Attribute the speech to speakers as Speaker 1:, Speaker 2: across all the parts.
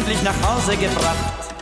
Speaker 1: pünktlich nach Hause gebracht.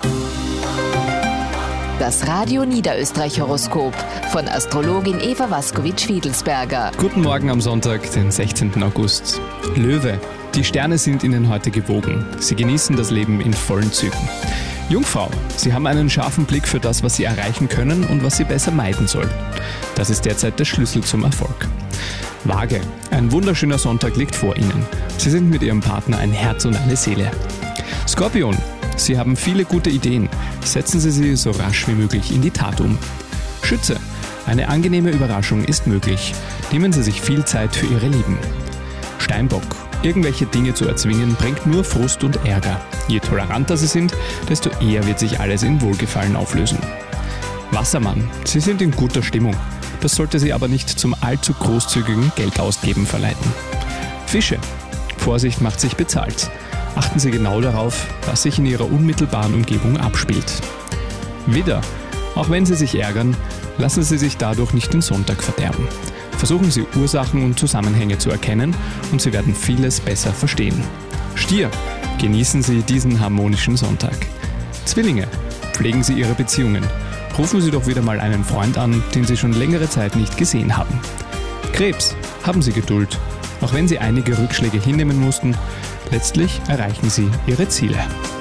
Speaker 2: Das Radio Niederösterreich-Horoskop von Astrologin Eva Waskowitsch-Fiedelsberger.
Speaker 3: Guten Morgen am Sonntag, den 16. August. Löwe, die Sterne sind Ihnen heute gewogen. Sie genießen das Leben in vollen Zügen. Jungfrau, Sie haben einen scharfen Blick für das, was Sie erreichen können und was Sie besser meiden sollen. Das ist derzeit der Schlüssel zum Erfolg. Waage, ein wunderschöner Sonntag liegt vor Ihnen. Sie sind mit Ihrem Partner ein Herz und eine Seele. Skorpion, Sie haben viele gute Ideen. Setzen Sie sie so rasch wie möglich in die Tat um. Schütze, eine angenehme Überraschung ist möglich. Nehmen Sie sich viel Zeit für Ihre Lieben. Steinbock, irgendwelche Dinge zu erzwingen, bringt nur Frust und Ärger. Je toleranter Sie sind, desto eher wird sich alles in Wohlgefallen auflösen. Wassermann, Sie sind in guter Stimmung. Das sollte Sie aber nicht zum allzu großzügigen Geldausgeben verleiten. Fische, Vorsicht macht sich bezahlt. Achten Sie genau darauf, was sich in Ihrer unmittelbaren Umgebung abspielt. Widder, auch wenn Sie sich ärgern, lassen Sie sich dadurch nicht den Sonntag verderben. Versuchen Sie Ursachen und Zusammenhänge zu erkennen und Sie werden vieles besser verstehen. Stier, genießen Sie diesen harmonischen Sonntag. Zwillinge, pflegen Sie Ihre Beziehungen. Rufen Sie doch wieder mal einen Freund an, den Sie schon längere Zeit nicht gesehen haben. Krebs, haben Sie Geduld. Auch wenn Sie einige Rückschläge hinnehmen mussten, letztlich erreichen Sie Ihre Ziele.